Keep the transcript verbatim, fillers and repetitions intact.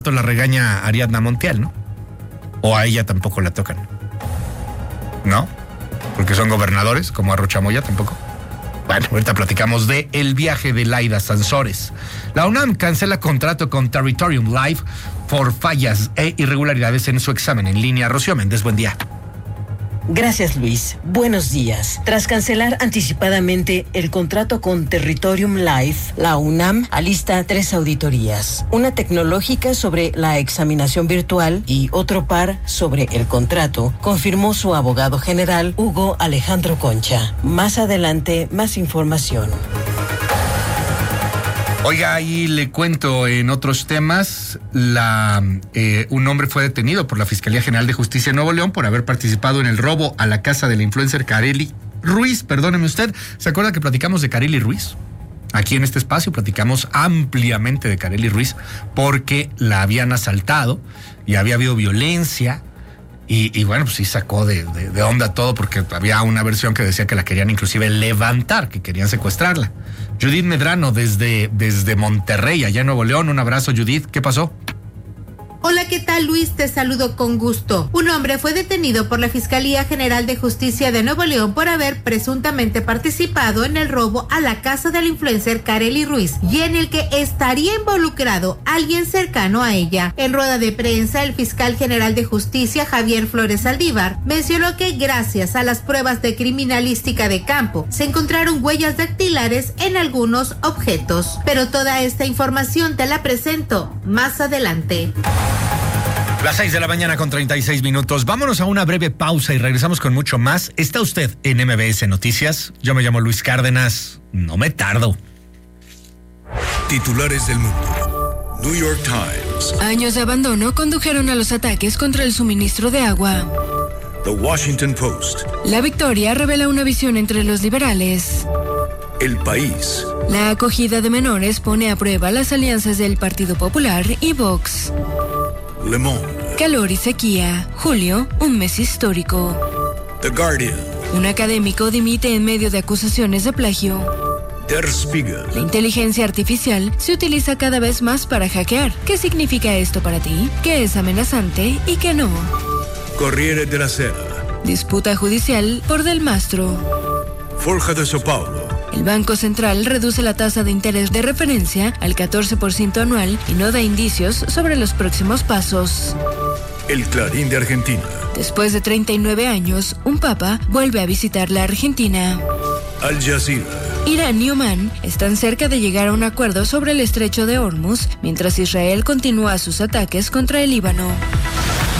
La regaña Ariadna Montiel, ¿no? O a ella tampoco la tocan, ¿no? Porque son gobernadores, como a Rochamoya tampoco. Bueno, ahorita platicamos de el viaje de Laida Sansores. La UNAM cancela contrato con Territorium Live por fallas e irregularidades en su examen en línea. Rocío Méndez, buen día. Gracias, Luis. Buenos días. Tras cancelar anticipadamente el contrato con Territorium Live, la UNAM alista tres auditorías. Una tecnológica sobre la examinación virtual y otro par sobre el contrato, confirmó su abogado general, Hugo Alejandro Concha. Más adelante, más información. Oiga, ahí le cuento en otros temas, la eh, un hombre fue detenido por la Fiscalía General de Justicia de Nuevo León por haber participado en el robo a la casa de la influencer Kareli Ruiz. Perdóneme usted, ¿se acuerda que platicamos de Kareli Ruiz? Aquí en este espacio platicamos ampliamente de Kareli Ruiz porque la habían asaltado y había habido violencia. Y, y bueno, pues sí sacó de, de, de onda todo porque había una versión que decía que la querían inclusive levantar, que querían secuestrarla. Judith Medrano desde, desde Monterrey, allá en Nuevo León. Un abrazo, Judith. ¿Qué pasó? Hola, ¿qué tal, Luis? Te saludo con gusto. Un hombre fue detenido por la Fiscalía General de Justicia de Nuevo León por haber presuntamente participado en el robo a la casa del influencer Kareli Ruiz y en el que estaría involucrado alguien cercano a ella. En rueda de prensa, el fiscal general de Justicia, Javier Flores Saldívar, mencionó que gracias a las pruebas de criminalística de campo se encontraron huellas dactilares en algunos objetos. Pero toda esta información te la presento más adelante. Las seis de la mañana con treinta y seis minutos. Vámonos a una breve pausa y regresamos con mucho más. Está usted en M B S Noticias. Yo me llamo Luis Cárdenas. No me tardo. Titulares del mundo. New York Times. Años de abandono condujeron a los ataques contra el suministro de agua. The Washington Post. La victoria revela una visión entre los liberales. El País. La acogida de menores pone a prueba las alianzas del Partido Popular y Vox. Le Monde. Calor y sequía. Julio, un mes histórico. The Guardian. Un académico dimite en medio de acusaciones de plagio. Der Spiegel. La inteligencia artificial se utiliza cada vez más para hackear. ¿Qué significa esto para ti? ¿Qué es amenazante y qué no? Corriere della Sera. Disputa judicial por Del Mastro. Folha de São Paulo. El Banco Central reduce la tasa de interés de referencia al catorce por ciento anual y no da indicios sobre los próximos pasos. El Clarín de Argentina. Después de treinta y nueve años, un papa vuelve a visitar la Argentina. Al Jazeera. Irán y Omán están cerca de llegar a un acuerdo sobre el estrecho de Hormuz, mientras Israel continúa sus ataques contra el Líbano.